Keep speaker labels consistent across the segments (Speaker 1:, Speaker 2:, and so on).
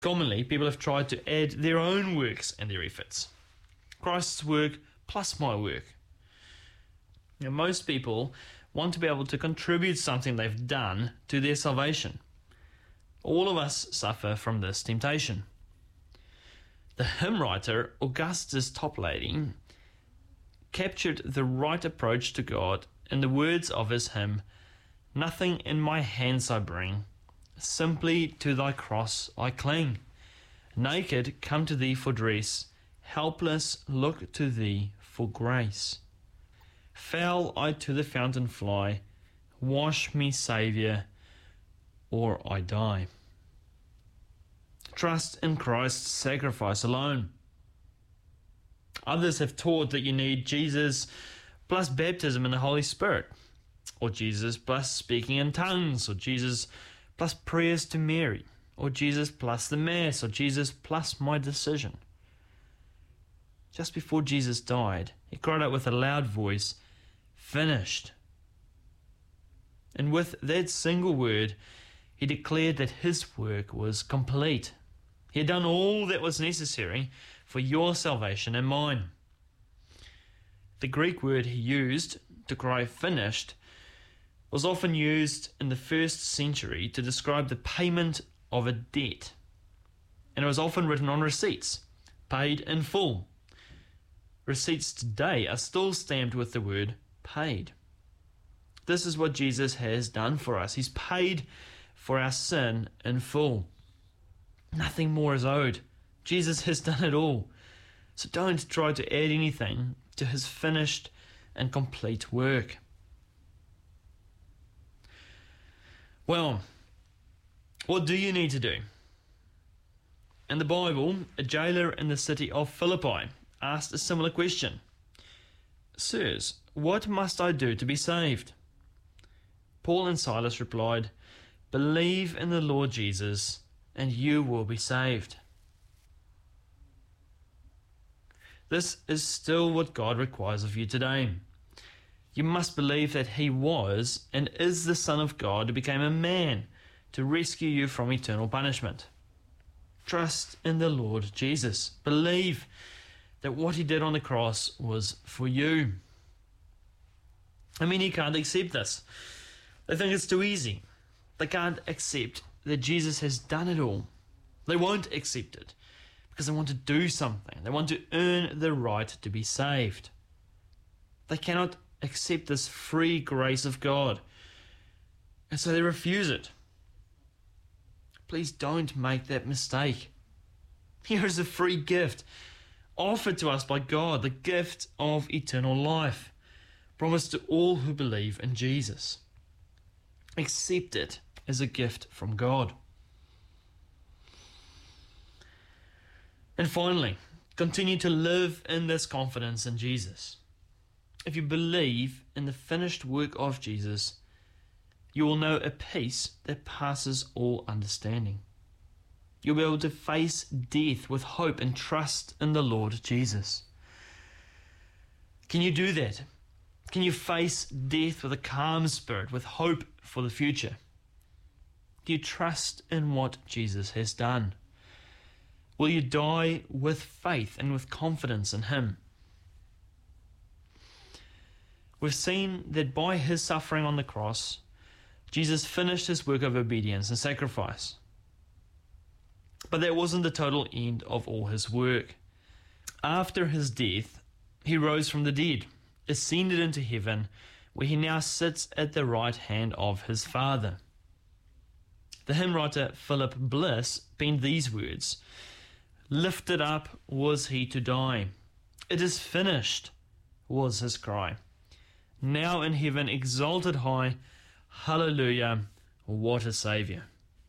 Speaker 1: Commonly, people have tried to add their own works and their efforts. Christ's work plus my work. Now, most people want to be able to contribute something they've done to their salvation. All of us suffer from this temptation. The hymn writer, Augustus Toplady, captured the right approach to God in the words of his hymn, "Nothing in my hands I bring, simply to thy cross I cling. Naked come to thee for dress, helpless look to thee for grace. Foul I to the fountain fly, wash me, Saviour, or I die." Trust in Christ's sacrifice alone. Others have taught that you need Jesus plus baptism in the Holy Spirit, or Jesus plus speaking in tongues, or Jesus plus prayers to Mary, or Jesus plus the Mass, or Jesus plus my decision. Just before Jesus died, he cried out with a loud voice, "Finished." And with that single word, he declared that his work was complete. He had done all that was necessary for your salvation and mine. The Greek word he used to cry "finished" was often used in the first century to describe the payment of a debt. And it was often written on receipts, paid in full. Receipts today are still stamped with the word paid. This is what Jesus has done for us. He's paid for our sin in full. Nothing more is owed. Jesus has done it all. So don't try to add anything to his finished and complete work. Well, what do you need to do? In the Bible, a jailer in the city of Philippi asked a similar question. "Sirs, what must I do to be saved?" Paul and Silas replied, "Believe in the Lord Jesus, and you will be saved." This is still what God requires of you today. You must believe that he was and is the Son of God who became a man to rescue you from eternal punishment. Trust in the Lord Jesus. Believe that what he did on the cross was for you. Many can't accept this. They think it's too easy. They can't accept that Jesus has done it all. They won't accept it because they want to do something. They want to earn the right to be saved. They cannot accept this free grace of God, and so they refuse it. Please don't make that mistake. Here is a free gift offered to us by God, the gift of eternal life, promised to all who believe in Jesus. Accept it as a gift from God. And finally, continue to live in this confidence in Jesus. If you believe in the finished work of Jesus, you will know a peace that passes all understanding. You'll be able to face death with hope and trust in the Lord Jesus. Can you do that? Can you face death with a calm spirit, with hope for the future? Do you trust in what Jesus has done? Will you die with faith and with confidence in him? We've seen that by his suffering on the cross, Jesus finished his work of obedience and sacrifice. But that wasn't the total end of all his work. After his death, he rose from the dead, ascended into heaven, where he now sits at the right hand of his Father. The hymn writer Philip Bliss penned these words, "Lifted up was he to die. It is finished," was his cry. Now in heaven exalted high, hallelujah, what a Saviour.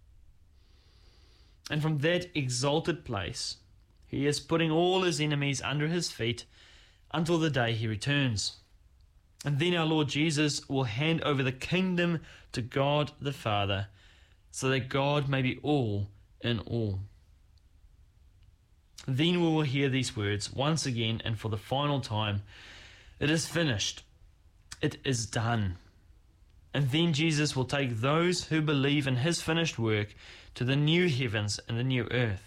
Speaker 1: And from that exalted place, he is putting all his enemies under his feet until the day he returns. And then our Lord Jesus will hand over the kingdom to God the Father, so that God may be all in all. Then we will hear these words once again and for the final time, "It is finished. It is done." And then Jesus will take those who believe in his finished work to the new heavens and the new earth.